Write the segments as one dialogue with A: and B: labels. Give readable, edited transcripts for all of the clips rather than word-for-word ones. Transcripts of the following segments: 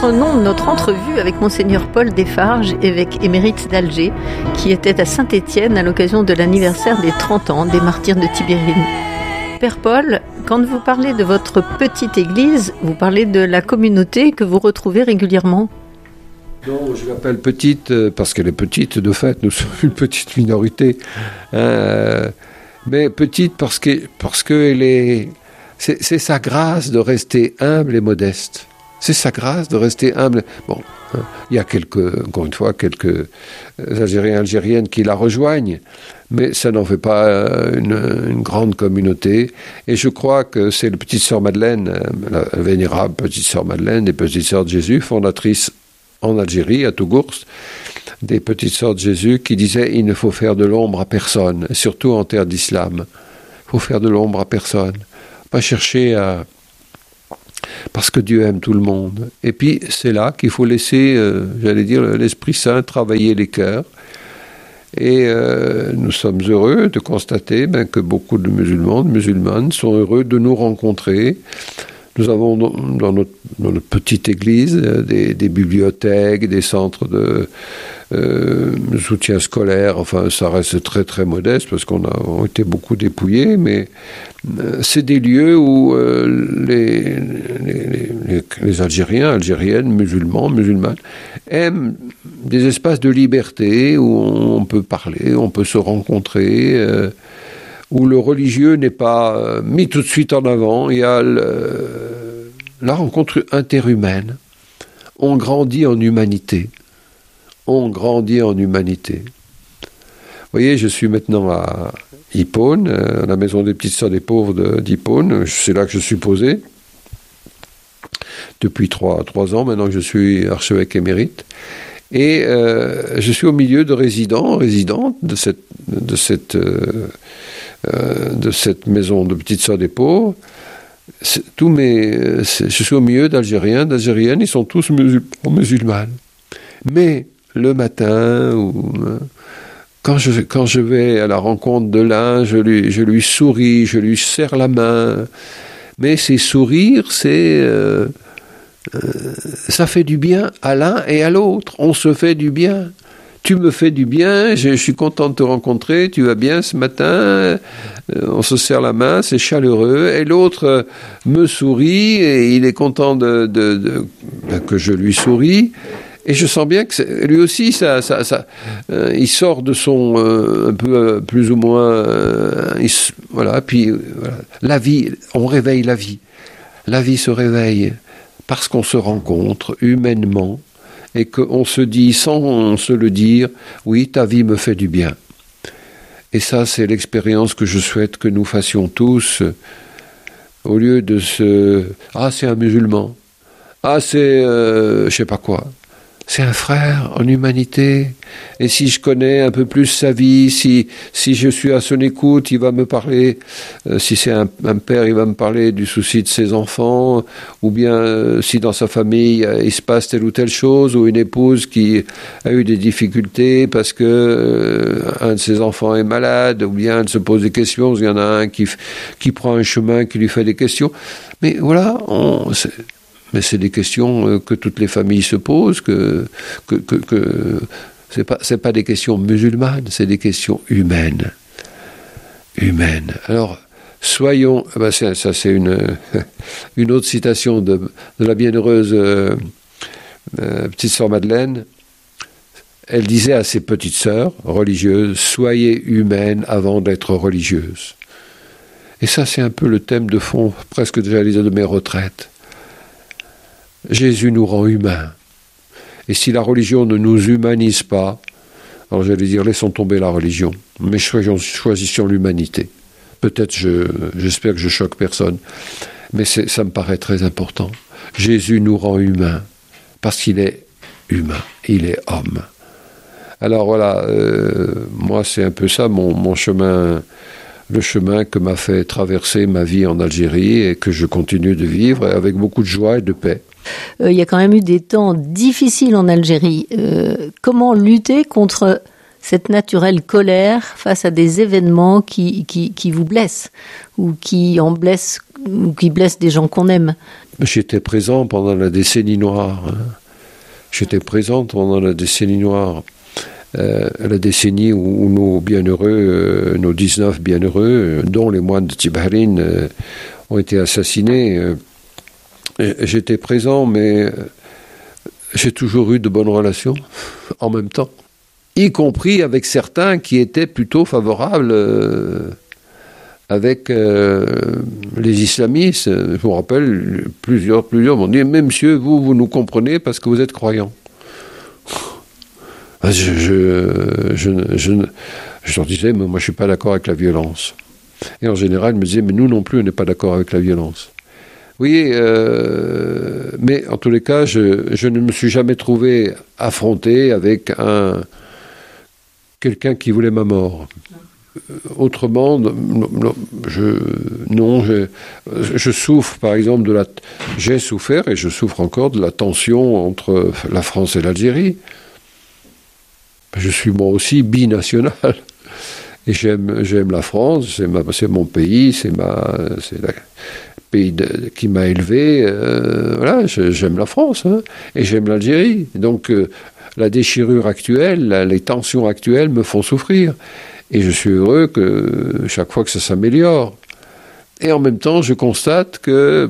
A: reprenons notre entrevue avec Monseigneur Paul Desfarges, évêque émérite d'Alger, qui était à Saint-Étienne à l'occasion de l'anniversaire des 30 ans des martyrs de Tibérine. Père Paul, quand vous parlez de votre petite église, vous parlez de la communauté que vous retrouvez régulièrement?
B: Non, je l'appelle petite parce qu'elle est petite, de fait, nous sommes une petite minorité. Mais petite parce qu'elle est... C'est sa grâce de rester humble et modeste. C'est sa grâce de rester humble. Bon, il y a encore une fois, quelques Algériens, Algériennes qui la rejoignent, mais ça n'en fait pas une grande communauté. Et je crois que c'est la petite sœur Madeleine, la vénérable petite sœur Madeleine, des petites sœurs de Jésus, fondatrice en Algérie, à Tougourst, des petites sœurs de Jésus, qui disaient « il ne faut faire de l'ombre à personne », surtout en terre d'islam. Il faut faire de l'ombre à personne. Pas chercher à... Parce que Dieu aime tout le monde. Et puis, c'est là qu'il faut laisser, l'Esprit Saint travailler les cœurs. Et nous sommes heureux de constater que beaucoup de musulmans, de musulmanes sont heureux de nous rencontrer. Nous avons dans notre petite église des bibliothèques, des centres de soutien scolaire. Enfin, ça reste très très modeste parce qu'on a été beaucoup dépouillés, mais c'est des lieux où les Algériens, Algériennes, musulmanes aiment des espaces de liberté où on peut parler, on peut se rencontrer, où le religieux n'est pas mis tout de suite en avant. Il y a la rencontre interhumaine. On grandit en humanité. On grandit en humanité. Vous voyez, je suis maintenant à Hippone, à la maison des petites sœurs des pauvres d'Hippone. C'est là que je suis posé. Depuis 3 ans maintenant que je suis archevêque émérite. Et je suis au milieu de résidentes de cette maison de petites sœurs des pauvres. Je suis au milieu d'Algériens, d'Algériennes, ils sont tous musulmanes. Mais le matin, quand je vais à la rencontre de l'un, je lui souris, je lui serre la main. Mais ces sourires, ça fait du bien à l'un et à l'autre. On se fait du bien. Tu me fais du bien, je suis content de te rencontrer, tu vas bien ce matin, on se serre la main, c'est chaleureux, et l'autre me sourit, et il est content que je lui souris, et je sens bien que lui aussi, il sort de son, un peu plus ou moins, voilà, puis voilà. La vie, on réveille la vie se réveille, parce qu'on se rencontre humainement, et qu'on se dit, sans se le dire, oui, ta vie me fait du bien. Et ça, c'est l'expérience que je souhaite que nous fassions tous, au lieu de ah, c'est un musulman, ah, c'est, je sais pas quoi. C'est un frère en humanité. Et si je connais un peu plus sa vie, si je suis à son écoute, il va me parler, si c'est un père, il va me parler du souci de ses enfants, ou bien si dans sa famille, il se passe telle ou telle chose, ou une épouse qui a eu des difficultés parce que un de ses enfants est malade, ou bien elle se pose des questions, il y en a un qui prend un chemin qui lui fait des questions. Mais voilà, mais c'est des questions que toutes les familles se posent, que c'est pas des questions musulmanes, c'est des questions humaines. Alors, soyons... ça c'est une autre citation de la bienheureuse petite sœur Madeleine. Elle disait à ses petites sœurs religieuses, « Soyez humaines avant d'être religieuses ». Et ça, c'est un peu le thème de fond, presque j'allais dire, de mes retraites. Jésus nous rend humains. Et si la religion ne nous humanise pas, alors j'allais dire, laissons tomber la religion, mais choisissons l'humanité. Peut-être, j'espère que je choque personne, mais ça me paraît très important. Jésus nous rend humains, parce qu'il est humain, il est homme. Alors voilà, moi c'est un peu ça, mon chemin, le chemin que m'a fait traverser ma vie en Algérie et que je continue de vivre avec beaucoup de joie et de paix.
A: Il y a quand même eu des temps difficiles en Algérie. Comment lutter contre cette naturelle colère face à des événements qui vous blessent ou qui en blessent ou qui blessent des gens qu'on aime.
B: J'étais présent pendant la décennie noire. J'étais présent pendant la décennie noire. La décennie où nos bienheureux, nos 19 bienheureux, dont les moines de Tibérine, ont été assassinés. J'étais présent, mais j'ai toujours eu de bonnes relations en même temps, y compris avec certains qui étaient plutôt favorables avec les islamistes. Je me rappelle, plusieurs m'ont dit « Mais monsieur, vous nous comprenez parce que vous êtes croyants. » Je leur disais « Mais moi, je ne suis pas d'accord avec la violence. » Et en général, ils me disaient « Mais nous non plus, on n'est pas d'accord avec la violence. » Vous voyez, mais en tous les cas, je ne me suis jamais trouvé affronté avec quelqu'un qui voulait ma mort. Autrement, je souffre, par exemple, j'ai souffert et je souffre encore de la tension entre la France et l'Algérie. Je suis moi aussi binational. Et j'aime la France, c'est mon pays, c'est le pays qui m'a élevé. Voilà, j'aime la France, hein, et j'aime l'Algérie. Donc, la déchirure actuelle, les tensions actuelles me font souffrir. Et je suis heureux que chaque fois que ça s'améliore. Et en même temps, je constate que,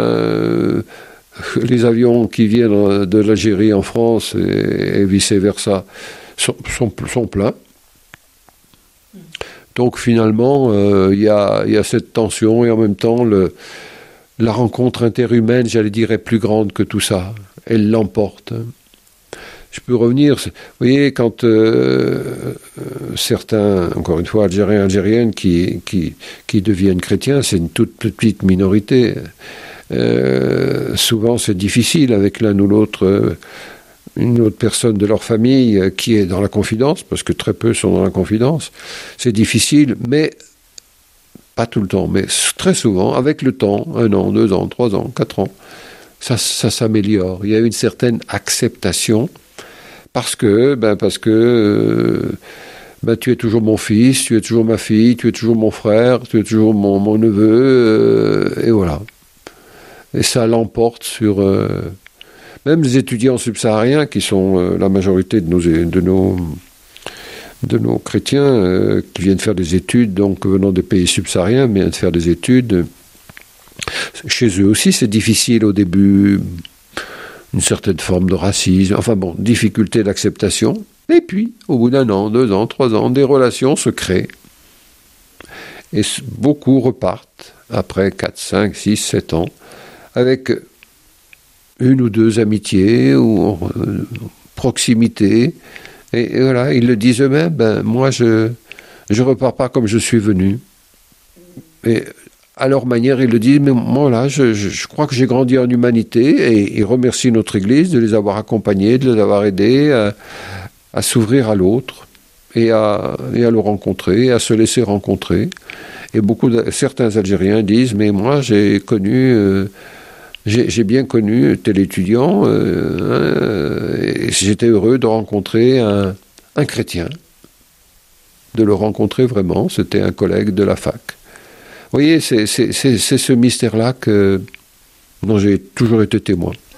B: les avions qui viennent de l'Algérie en France et vice-versa sont pleins. Donc finalement, il y a cette tension et en même temps, la rencontre interhumaine, j'allais dire, est plus grande que tout ça. Elle l'emporte. Je peux revenir, vous voyez, quand certains, encore une fois, Algériens, Algériennes, qui deviennent chrétiens, c'est une toute petite minorité. Souvent, c'est difficile avec l'un ou l'autre, une autre personne de leur famille qui est dans la confidence, parce que très peu sont dans la confidence. C'est difficile, mais pas tout le temps, mais très souvent, avec le temps, 1 an, 2 ans, 3 ans, 4 ans, ça s'améliore. Il y a une certaine acceptation. Parce que tu es toujours mon fils, tu es toujours ma fille, tu es toujours mon frère, tu es toujours mon neveu, et voilà. Et ça l'emporte sur même les étudiants subsahariens qui sont la majorité de nos chrétiens qui viennent faire des études, donc venant des pays subsahariens, mais viennent faire des études. Chez eux aussi, c'est difficile au début. Une certaine forme de racisme, difficulté d'acceptation. Et puis, au bout d'1 an, 2 ans, 3 ans, des relations se créent. Et beaucoup repartent, après 4, 5, 6, 7 ans, avec 1 ou 2 amitiés ou proximité. Et voilà, ils le disent eux-mêmes, moi, je repars pas comme je suis venu. Et à leur manière, ils le disent, mais moi là, je crois que j'ai grandi en humanité, et ils remercient notre Église de les avoir accompagnés, de les avoir aidés à s'ouvrir à l'autre et à le rencontrer, à se laisser rencontrer. Et certains Algériens disent, mais moi j'ai bien connu tel étudiant, et j'étais heureux de rencontrer un chrétien, de le rencontrer vraiment, c'était un collègue de la fac. Vous voyez, c'est ce mystère-là dont j'ai toujours été témoin.